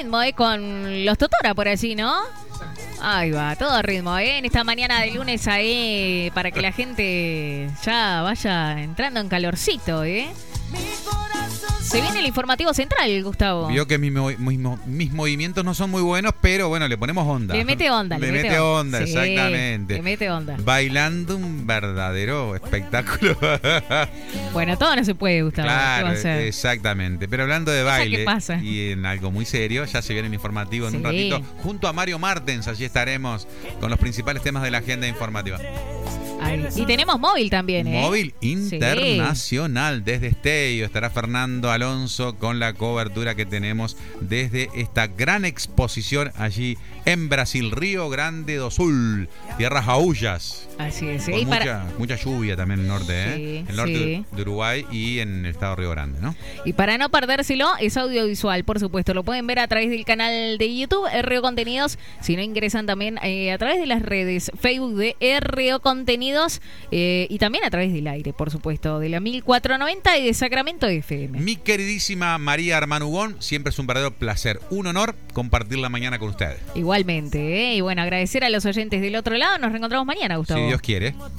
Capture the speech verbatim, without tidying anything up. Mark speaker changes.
Speaker 1: ritmo, ¿eh? Con los Totora por allí, ¿no? Ahí va, todo ritmo, ¿eh? En esta mañana de lunes ahí, para que la gente ya vaya entrando en calorcito, ¿eh? Se viene el informativo central, Gustavo.
Speaker 2: Vio que mis, mis, mis movimientos no son muy buenos, pero bueno, le ponemos onda.
Speaker 1: Le mete onda,
Speaker 2: le,
Speaker 1: le
Speaker 2: mete,
Speaker 1: mete
Speaker 2: onda,
Speaker 1: onda. Sí,
Speaker 2: exactamente.
Speaker 1: le mete onda.
Speaker 2: Bailando un verdadero espectáculo.
Speaker 1: Bueno, todo no se puede, Gustavo.
Speaker 2: Claro, exactamente. Pero hablando de baile
Speaker 1: ¿Qué pasa?
Speaker 2: y en algo muy serio, ya se viene el informativo en
Speaker 1: Sí.
Speaker 2: un ratito. Junto a Mario Martens, allí estaremos con los principales temas de la agenda informativa.
Speaker 1: Ahí. Y tenemos móvil también, ¿eh?
Speaker 2: Móvil internacional. Sí. Desde Esteio estará Fernando Alonso con la cobertura que tenemos desde esta gran exposición allí en Brasil, Río Grande do Sul, tierras aullas.
Speaker 1: Así es.
Speaker 2: Con
Speaker 1: ¿Sí?
Speaker 2: mucha,
Speaker 1: Para...
Speaker 2: mucha lluvia también en el norte, ¿eh?
Speaker 1: Sí,
Speaker 2: en el norte
Speaker 1: sí.
Speaker 2: de Uruguay y en el estado de Río Grande, ¿no?
Speaker 1: Y para no perdérselo, es audiovisual, por supuesto. Lo pueden ver a través del canal de YouTube, R O Contenidos. Si no, ingresan también eh, a través de las redes Facebook de R O Contenidos eh, y también a través del aire, por supuesto, de la mil cuatrocientos noventa y de Sacramento F M.
Speaker 2: Mi queridísima María Armanugón, siempre es un verdadero placer, un honor compartir la mañana con ustedes.
Speaker 1: Igualmente, ¿eh? Y bueno, agradecer a los oyentes del otro lado. Nos reencontramos mañana, Gustavo.
Speaker 2: Si Dios quiere.